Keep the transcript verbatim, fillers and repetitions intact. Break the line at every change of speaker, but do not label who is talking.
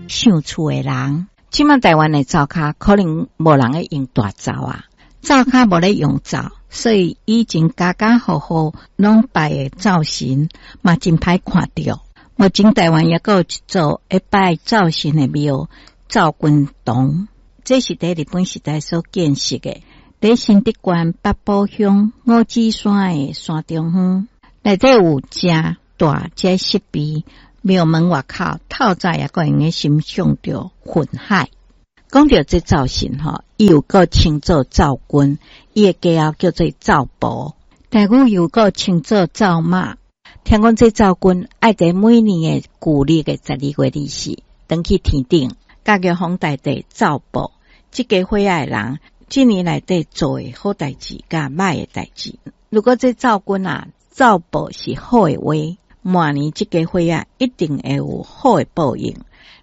想厝的人。即马台湾的灶骹可能无人会用大灶啊，灶骹无咧用灶，所以以前家家户户拢拜的灶神嘛真歹看到。目前台湾也有一座会拜灶神的庙，灶君堂，这是在日本时代所建设的，在新竹县北埔乡五指山的山中央，内底有正大这设备。庙门外口透早也个用咧欣赏着云海。讲到这灶神吼，伊有个称作灶君，伊的家后叫做灶婆，台语有个称作灶妈。听讲这灶君爱在每年的旧历的十二月二十四，登去天顶，甲个皇大帝灶婆。这个会爱人，一年内底做的好代志，甲歹的代志。如果这灶君啊，灶婆是好的话，明年这个会啊，一定会有好的报应。